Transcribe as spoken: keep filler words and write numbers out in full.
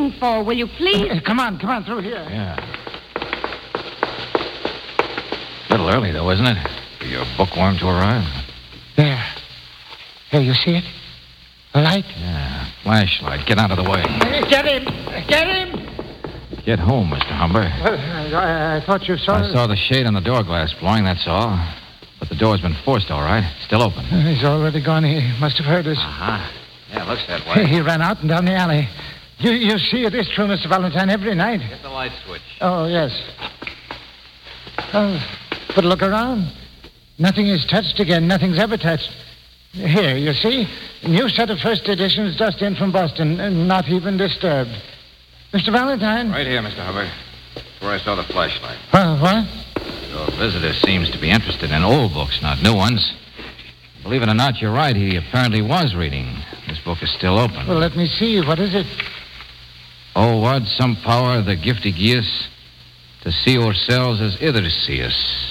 waiting for? Will you please? Uh, come on, come on, through here. Yeah. A little early, though, isn't it? For your bookworm to arrive. There. There, you see it? A light? Yeah, flashlight. Get out of the way. Get him! Get him! Get home, Mister Humber. Well, I, I thought you saw... I saw the shade on the door glass blowing, that's all. But the door's been forced, all right. Still open. He's already gone. He must have heard us. Uh-huh. Yeah, looks that way. He ran out and down the alley. You, you see it is true, Mister Valentine, every night. Hit the light switch. Oh, yes. Oh, but look around. Nothing is touched again. Nothing's ever touched. Here, you see? A new set of first editions just in from Boston, and not even disturbed. Mister Valentine? Right here, Mister Hubbard. That's where I saw the flashlight. Uh, what? Your visitor seems to be interested in old books, not new ones. Believe it or not, you're right. He apparently was reading. This book is still open. Well, let me see. What is it? Oh, what some power the gifty gives to see ourselves as others see us.